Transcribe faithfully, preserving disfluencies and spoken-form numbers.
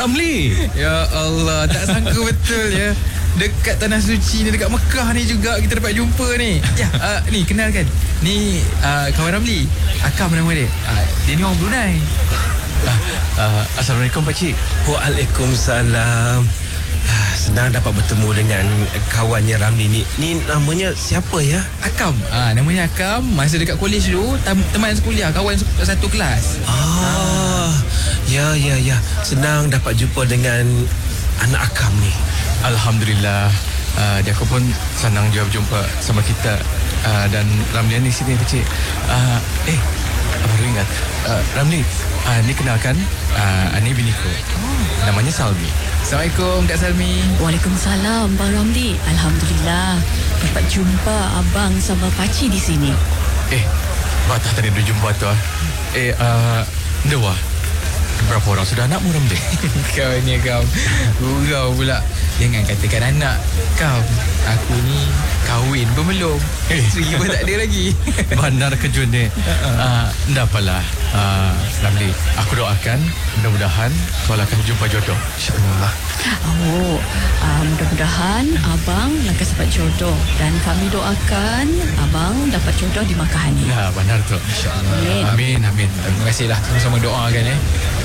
Ramli. Ya Allah, tak sangka betul ya. Dekat Tanah Suci ni, dekat Mekah ni juga kita dapat jumpa ni. Ya, uh, ni kenalkan. Ni uh, kawan Ramli. Akam nama dia. Uh, dia ni orang Brunei. Uh, uh, Assalamualaikum Pakcik. Waalaikumsalam. Ah, senang dapat bertemu dengan kawannya Ramli ni. Ni namanya siapa ya? Akam. Ah, namanya Akam. Masa dekat kolej dulu, tam- teman sekolah, kawan satu kelas. Ah, ya ya ya. Senang dapat jumpa dengan anak Akam ni. Alhamdulillah. Uh, dia aku pun senang jawab jumpa sama kita. Uh, dan Ramli ni sini Pakcik. Uh, eh, baru ingat. Uh, Ramli, uh, ni kenalkan. Uh, ni biniku. Oh. Namanya Salmi. Assalamualaikum Kak Salmi. Waalaikumsalam Bang Ramli. Alhamdulillah dapat jumpa abang sama pakcik di sini. Eh, batah tadi dah jumpa tu. Eh, uh, Dewa. Berapa orang sudah anakmu Ramli? Kau ni kau gurau pula. Jangan katakan anak kau. Aku ni kahwin pun belum. Eh. Isteri pun tak ada lagi. Bandar kejut ni. uh, Dah apalah, uh, Ramli, aku doakan mudah-mudahan kau akan jumpa jodoh, InsyaAllah. Oh, uh, mudah-mudahan abang akan dapat jodoh. Dan kami doakan abang dapat jodoh di Makkah ni. Ya, benar tu. InsyaAllah. Amin. Amin, amin. Terima kasihlah. Sama-sama doakan eh.